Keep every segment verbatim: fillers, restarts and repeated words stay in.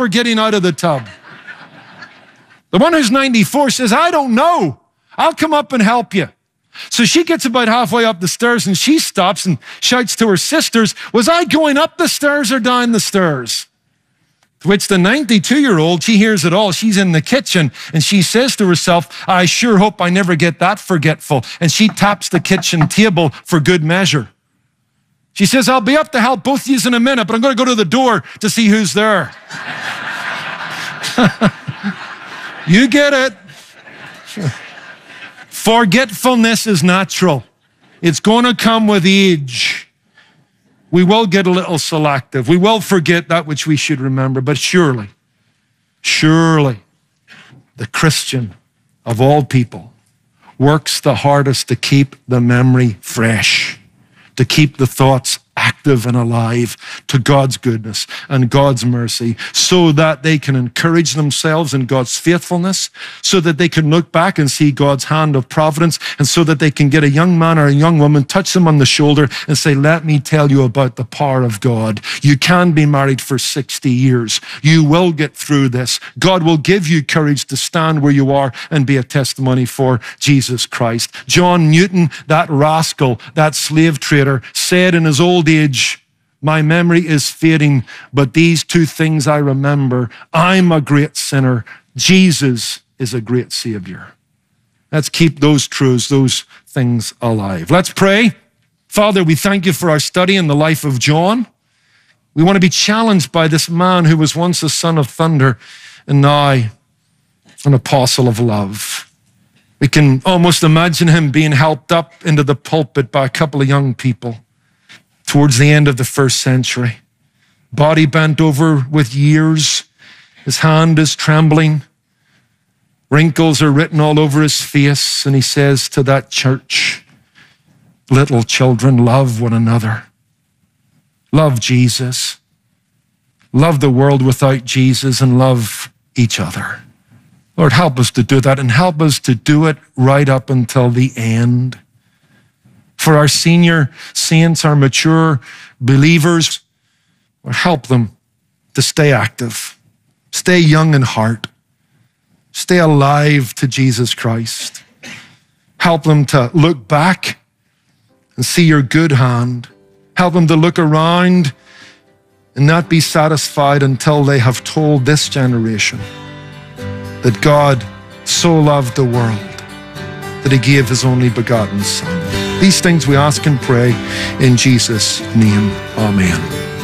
or getting out of the tub? The one who's ninety-four says, I don't know. I'll come up and help you. So she gets about halfway up the stairs and she stops and shouts to her sisters, was I going up the stairs or down the stairs? To which the ninety-two-year-old, she hears it all. She's in the kitchen and she says to herself, I sure hope I never get that forgetful. And she taps the kitchen table for good measure. She says, I'll be up to help both of you in a minute, but I'm going to go to the door to see who's there. You get it. Forgetfulness is natural. It's going to come with age. We will get a little selective. We will forget that which we should remember. But surely, surely, the Christian of all people works the hardest to keep the memory fresh, to keep the thoughts active and alive to God's goodness and God's mercy, so that they can encourage themselves in God's faithfulness, so that they can look back and see God's hand of providence, and so that they can get a young man or a young woman, touch them on the shoulder and say, let me tell you about the power of God. You can be married for sixty years. You will get through this. God will give you courage to stand where you are and be a testimony for Jesus Christ. John Newton, that rascal, that slave trader, said in his old age, my memory is fading, but these two things I remember. I'm a great sinner. Jesus is a great Savior. Let's keep those truths, those things alive. Let's pray. Father, we thank you for our study in the life of John. We want to be challenged by this man who was once a son of thunder and now an apostle of love. We can almost imagine him being helped up into the pulpit by a couple of young people towards the end of the first century. Body bent over with years. His hand is trembling. Wrinkles are written all over his face. And he says to that church, little children, love one another. Love Jesus. Love the world without Jesus and love each other. Lord, help us to do that and help us to do it right up until the end. For our senior saints, our mature believers, Lord, help them to stay active, stay young in heart, stay alive to Jesus Christ. Help them to look back and see your good hand. Help them to look around and not be satisfied until they have told this generation that God so loved the world that he gave his only begotten Son. These things we ask and pray in Jesus' name. Amen.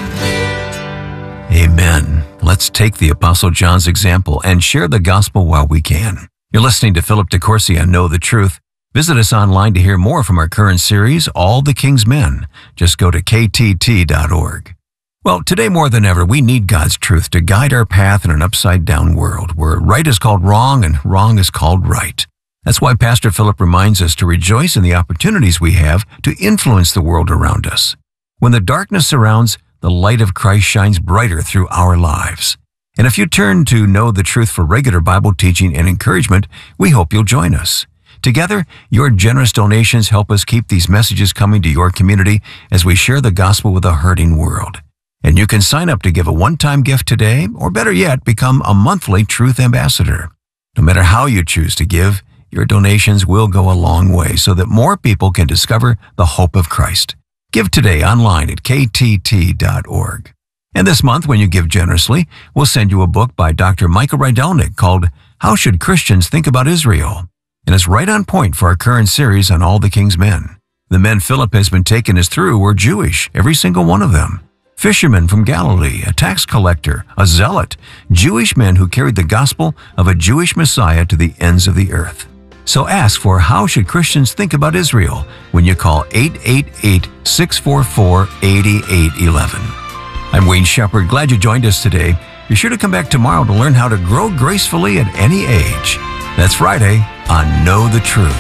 Amen. Let's take the Apostle John's example and share the gospel while we can. You're listening to Philip DeCourcy on Know the Truth. Visit us online to hear more from our current series, All the King's Men. Just go to K T T dot org. Well, today more than ever, we need God's truth to guide our path in an upside-down world where right is called wrong and wrong is called right. That's why Pastor Philip reminds us to rejoice in the opportunities we have to influence the world around us. When the darkness surrounds, the light of Christ shines brighter through our lives. And if you turn to Know the Truth for regular Bible teaching and encouragement, we hope you'll join us. Together, your generous donations help us keep these messages coming to your community as we share the gospel with a hurting world. And you can sign up to give a one-time gift today, or better yet, become a monthly Truth Ambassador. No matter how you choose to give, your donations will go a long way so that more people can discover the hope of Christ. Give today online at K T T dot org. And this month, when you give generously, we'll send you a book by Doctor Michael Rydelnik called How Should Christians Think About Israel? And it's right on point for our current series on All the King's Men. The men Philip has been taking us through were Jewish, every single one of them. Fishermen from Galilee, a tax collector, a zealot, Jewish men who carried the gospel of a Jewish Messiah to the ends of the earth. So ask for How Should Christians Think About Israel when you call eight eight eight, six four four, eight eight one one. I'm Wayne Shepherd. Glad you joined us today. Be sure to come back tomorrow to learn how to grow gracefully at any age. That's Friday on Know the Truth.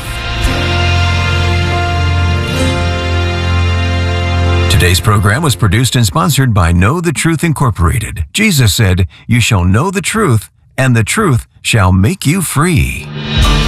Today's program was produced and sponsored by Know the Truth Incorporated. Jesus said, "You shall know the truth, and the truth shall make you free."